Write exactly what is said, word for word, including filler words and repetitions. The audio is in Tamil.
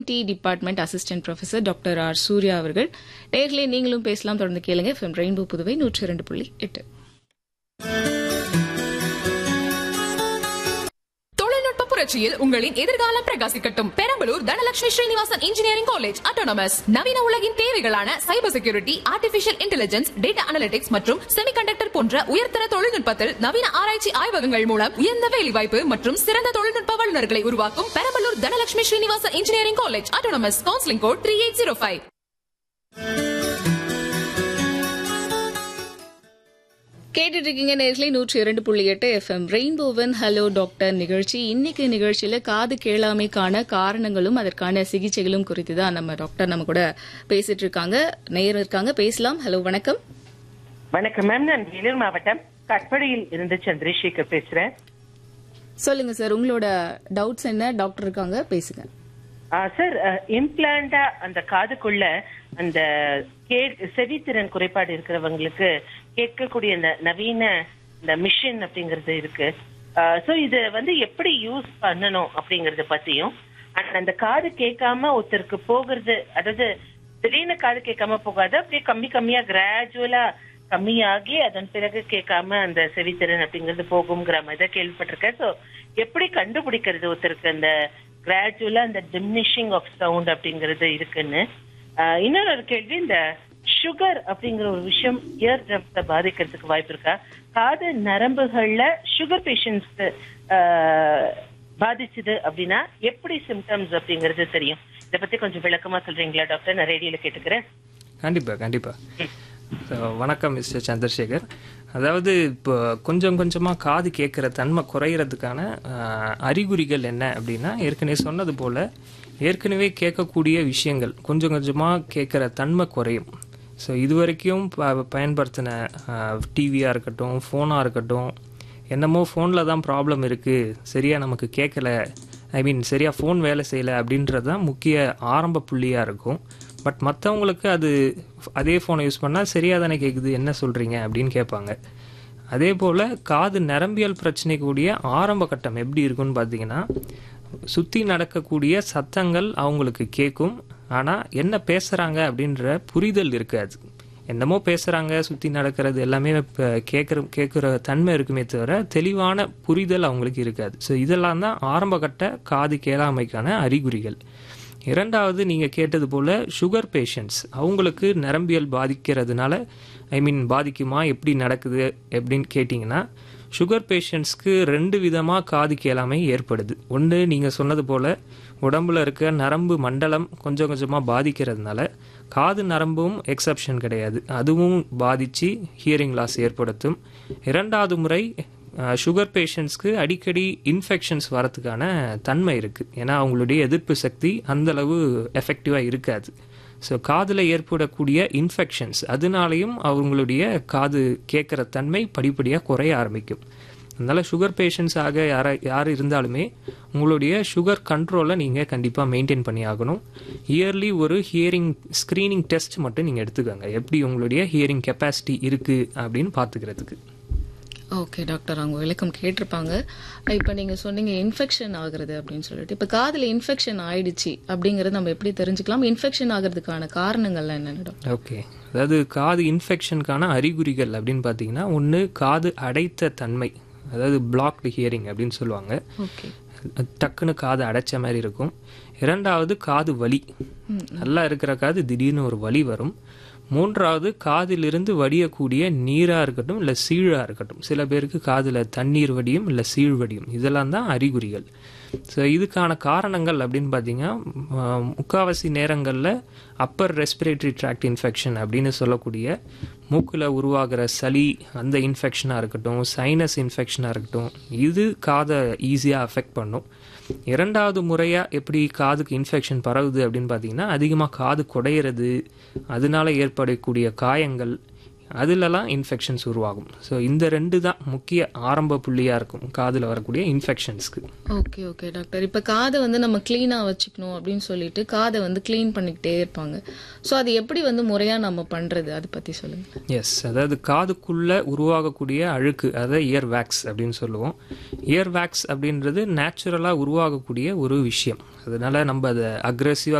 T department assistant professor doctor R Surya அவர்கள். நேயர்களே நீங்களும் பேசலாம், தொடர்ந்து கேளுங்க. எஃப்எம் ரெயின்போ புதுவை நூற்றி இரண்டு புள்ளி எட்டு. புரட்சியில் உங்களின் எதிர்காலம் பிரகாசிக்கட்டும். Perambalur Dhanalakshmi Srinivasan engineering college autonomous நவீன உலகின் தேவைகளான cyber security, artificial intelligence, data analytics மற்றும் செமிகண்டக்டர் போன்ற உயர்தர தொழில்நுட்பத்தில் நவீன ஆராய்ச்சி ஆய்வகங்கள் மூலம் உயர்ந்த வேலைவாய்ப்பு மற்றும் சிறந்த தொழில்நுட்ப வல்லுநர்களை உருவாக்கும் Perambalur Dhanalakshmi Srinivasan engineering college autonomous. Counselling code three eight zero five. கேட்டுட்டு இருக்கீங்க நேர்களே நூற்றி இரண்டு புள்ளி எட்டு எஃப்எம் ரெயின்போவன் ஹலோ டாக்டர் நிகழ்ச்சி. இன்னைக்கு நிகழ்ச்சியில காது கேளாமைக்கான காரணங்களும் அதற்கான சிகிச்சைகளும் குறித்து தான் நம்ம டாக்டர் நம்ம கூட பேசிட்டு இருக்காங்க. நேயர் இருக்காங்க, பேசலாம். ஹலோ, வணக்கம். வணக்கம் மேம், நான் வேலூர் மாவட்டம் கட்படியில் இருந்து சந்திரசேகர் பேசுறேன். சொல்லுங்க சார், உங்களோட டவுட்ஸ் என்ன? டாக்டர் இருக்காங்க, பேசுங்க. சார், இம்ப்ளான்டா அந்த காதுக்குள்ள அந்த செவித்திறன் குறைபாடு இருக்கிறவங்களுக்கு கேட்கக்கூடிய இந்த நவீன இந்த மிஷின் அப்படிங்கறது இருக்கு. சோ இது வந்து எப்படி யூஸ் பண்ணணும் அப்படிங்கறத பத்தியும், அந்த காது கேட்காம ஒருத்தருக்கு போகிறது, அதாவது திடீர்னு காது கேட்காம போகாது, அப்படியே கம்மி கம்மியா கிராஜுவலா கம்மியாகி அதன் பிறகு கேட்காம அந்த செவித்திறன் அப்படிங்கிறது போகுங்கிற மாதிரி தான் கேள்விப்பட்டிருக்கேன். சோ எப்படி கண்டுபிடிக்கிறது ஒருத்தருக்கு அந்த கிராஜுவலா அந்த டிமினிஷிங் ஆஃப் சவுண்ட் அப்படிங்கிறது இருக்குன்னு. இன்னொரு கேள்வி, இந்த சுகர் அப்படிங்கிற ஒரு விஷயம் இயர் ட்ரம்ஸை பாதிக்கிறதுக்கு வாய்ப்பு இருக்கா? காது நரம்புகள்ல சுகர் பேஷண்ட்ஸ்க்கு பாதிச்சுது அப்படின்னா எப்படி சிம்டம்ஸ் அப்படிங்கிறது தெரியும்? இதை பத்தி கொஞ்சம் விளக்கமா சொல்றீங்களா டாக்டர்? நான் ரேடியோல கேட்டுக்கிறேன். கண்டிப்பா கண்டிப்பா. வணக்கம் மிஸ்டர் சந்திரசேகர். அதாவது இப்போ கொஞ்சம் கொஞ்சமாக காது கேட்குற தன்மை குறையிறதுக்கான அறிகுறிகள் என்ன அப்படின்னா, ஏற்கனவே சொன்னது போல் ஏற்கனவே கேட்கக்கூடிய விஷயங்கள் கொஞ்சம் கொஞ்சமாக கேட்குற தன்மை குறையும். ஸோ இது வரைக்கும் ப பயன்படுத்தின டிவியாக இருக்கட்டும், ஃபோனாக இருக்கட்டும், என்னமோ ஃபோனில் தான் ப்ராப்ளம் இருக்குது, சரியாக நமக்கு கேட்கல, ஐ மீன் சரியாக ஃபோன் வேலை செய்யலை அப்படின்றது தான் முக்கிய ஆரம்ப புள்ளியாக இருக்கும். பட் மற்றவங்களுக்கு அது அதே ஃபோனை யூஸ் பண்ணால் சரியாக தானே கேட்குது, என்ன சொல்கிறீங்க அப்படின்னு கேட்பாங்க. அதே போல் காது நரம்பியல் பிரச்சனை கூடிய ஆரம்ப கட்டம் எப்படி இருக்குன்னு பார்த்தீங்கன்னா, சுற்றி நடக்கக்கூடிய சத்தங்கள் அவங்களுக்கு கேட்கும், ஆனால் என்ன பேசுகிறாங்க அப்படின்ற புரிதல் இருக்காது. என்னமோ பேசுகிறாங்க, சுற்றி நடக்கிறது எல்லாமே இப்போ கேட்குற கேட்குற தன்மை இருக்குமே தவிர தெளிவான புரிதல் அவங்களுக்கு இருக்காது. ஸோ இதெல்லாம் தான் ஆரம்ப கட்ட காது கேளாமைக்கான அறிகுறிகள். இரண்டாவது, நீங்கள் கேட்டது போல் சுகர் பேஷண்ட்ஸ், அவங்களுக்கு நரம்பியல் பாதிக்கிறதுனால, ஐ மீன் பாதிக்குமா, எப்படி நடக்குது எப்படின்னு கேட்டிங்கன்னா, சுகர் பேஷண்ட்ஸ்க்கு ரெண்டு விதமாக காது கேளாமை ஏற்படுது. ஒன்று, நீங்கள் சொன்னது போல் உடம்புல இருக்க நரம்பு மண்டலம் கொஞ்சம் கொஞ்சமாக பாதிக்கிறதுனால காது நரம்பும் எக்ஸப்ஷன் கிடையாது, அதுவும் பாதித்து ஹியரிங் லாஸ் ஏற்படுத்தும். இரண்டாவது முறை, சுகர் பேஷண்ட்ஸ்க்கு அடிக்கடி இன்ஃபெக்ஷன்ஸ் வரத்துக்கான தன்மை இருக்குது. ஏன்னா அவங்களுடைய எதிர்ப்பு சக்தி அந்தளவு எஃபெக்டிவாக இருக்காது. ஸோ காதில் ஏற்படக்கூடிய இன்ஃபெக்ஷன்ஸ் அதனாலையும் அவங்களுடைய காது கேட்குற தன்மை படிப்படியாக குறைய ஆரம்பிக்கும். அதனால் சுகர் பேஷண்ட்ஸ் ஆக யார யார் இருந்தாலுமே உங்களுடைய சுகர் கண்ட்ரோலை நீங்கள் கண்டிப்பாக மெயின்டைன் பண்ணி ஆகணும். இயர்லி ஒரு ஹியரிங் ஸ்க்ரீனிங் டெஸ்ட் மட்டும் நீங்கள் எடுத்துக்கோங்க, எப்படி உங்களுடைய ஹியரிங் கெப்பாசிட்டி இருக்குது அப்படின்னு பார்த்துக்கிறதுக்கு. ஓகே டாக்டர், அவங்க விளக்கம் கேட்டிருப்பாங்க. இப்போ நீங்கள் சொன்னீங்க இன்ஃபெக்ஷன் ஆகுறது அப்படின்னு சொல்லிட்டு, இப்போ காதில் இன்ஃபெக்ஷன் ஆயிடுச்சு அப்படிங்கிறது நம்ம எப்படி தெரிஞ்சுக்கலாம்? இன்ஃபெக்ஷன் ஆகிறதுக்கான காரணங்கள்லாம் என்னென்ன டாக்டர்? ஓகே, அதாவது காது இன்ஃபெக்ஷனுக்கான அறிகுறிகள் அப்படின்னு பார்த்தீங்கன்னா, ஒன்று காது அடைத்த தன்மை, அதாவது பிளாக்டு ஹியரிங் அப்படின்னு சொல்லுவாங்க. ஓகே, டக்குன்னு காது அடைச்ச மாதிரி இருக்கும். இரண்டாவது, காது வலி, நல்லா இருக்கிற காது திடீர்னு ஒரு வலி வரும். மூன்றாவது, காதிலிருந்து வடியக்கூடிய நீராக இருக்கட்டும் இல்லை சீழாக இருக்கட்டும், சில பேருக்கு காதில் தண்ணீர் வடியும் இல்லை சீழ் வடியும், இதெல்லாம் தான் அறிகுறிகள். ஸோ இதுக்கான காரணங்கள் அப்படின்னு பார்த்தீங்கன்னா, முக்கால்வாசி நேரங்களில் அப்பர் ரெஸ்பிரேட்டரி ட்ராக்ட் இன்ஃபெக்ஷன் அப்படின்னு சொல்லக்கூடிய மூக்கில் உருவாகிற சளி, அந்த இன்ஃபெக்ஷனாக இருக்கட்டும், சைனஸ் இன்ஃபெக்ஷனாக இருக்கட்டும், இது காதை ஈஸியாக அஃபெக்ட் பண்ணும். இரண்டாவது முறையாக எப்படி காதுக்கு இன்ஃபெக்ஷன் பரவுது அப்படின்னு பார்த்தீங்கன்னா, அதிகமாக காது குடையிறது, அதனால ஏற்படக்கூடிய காயங்கள், அதுலலாம் இன்ஃபெக்ஷன்ஸ் உருவாகும். ஸோ இந்த ரெண்டு தான் முக்கிய ஆரம்ப புள்ளியாக இருக்கும் காதில் வரக்கூடிய இன்ஃபெக்ஷன்ஸ்க்கு. Okay okay doctor. இப்போ காதை வந்து நம்ம க்ளீனாக வச்சுக்கணும் அப்படின்னு சொல்லிட்டு காதை வந்து க்ளீன் பண்ணிக்கிட்டே இருப்பாங்க. ஸோ அது எப்படி வந்து முறையாக நம்ம பண்ணுறது அதை பற்றி சொல்லுங்கள். எஸ், அதாவது காதுக்குள்ளே உருவாகக்கூடிய அழுக்கு, அதாவது இயர் வேக்ஸ் அப்படின்னு சொல்லுவோம். இயர் வேக்ஸ் அப்படின்றது நேச்சுரலாக உருவாகக்கூடிய ஒரு விஷயம். அதனால நம்ம அதை அக்ரெசிவாக